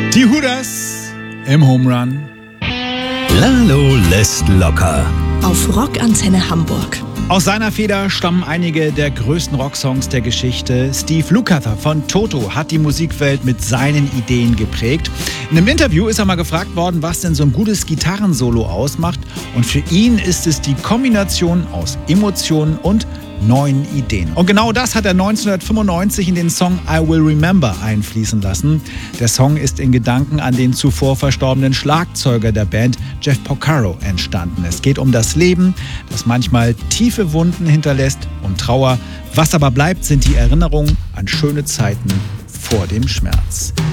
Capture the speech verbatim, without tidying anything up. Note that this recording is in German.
Die Hooters im Home Run. Lalo lässt locker. Auf Rockantenne Hamburg. Aus seiner Feder stammen einige der größten Rocksongs der Geschichte. Steve Lukather von Toto hat die Musikwelt mit seinen Ideen geprägt. In einem Interview ist er mal gefragt worden, was denn so ein gutes Gitarrensolo ausmacht. Und für ihn ist es die Kombination aus Emotionen und neuen Ideen. Und genau das hat er neunzehnhundertfünfundneunzig in den Song I Will Remember einfließen lassen. Der Song ist in Gedanken an den zuvor verstorbenen Schlagzeuger der Band, Jeff Porcaro, entstanden. Es geht um das Leben, das manchmal tiefe Wunden hinterlässt und Trauer. Was aber bleibt, sind die Erinnerungen an schöne Zeiten vor dem Schmerz.